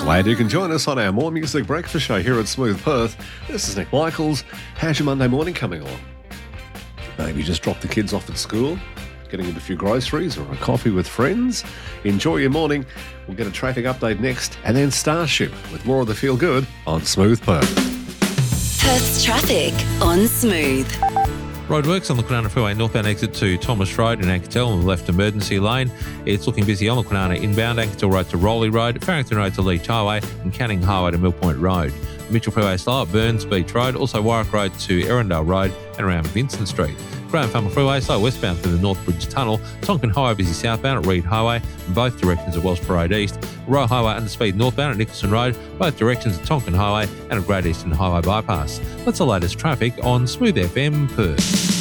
Glad you can join us on our More Music Breakfast show here at Smooth Perth. This is Nick Michaels. How's your Monday morning coming along? Maybe just drop the kids off at school, getting a few groceries or a coffee with friends. Enjoy your morning. We'll get a traffic update next, and then Starship with more of the Feel Good on Smooth Perth. Perth's traffic on Smooth. Roadworks on the Kwinana Freeway northbound exit to Thomas Road in Anketel on the left emergency lane. It's looking busy on the Kwinana inbound, Anketel Road to Rowley Road, Farrington Road to Leach Highway and Canning Highway to Mill Point Road. Mitchell Freeway slow at Burns Beach Road, also Warwick Road to Erindale Road and around Vincent Street. Graham Farmer Freeway slow westbound through the North Bridge Tunnel, Tonkin Highway busy southbound at Reed Highway in both directions at Wellsborough Road East, Royal Highway underspeed northbound at Nicholson Road, both directions at Tonkin Highway and at Great Eastern Highway Bypass. That's the latest traffic on Smooth FM Perth.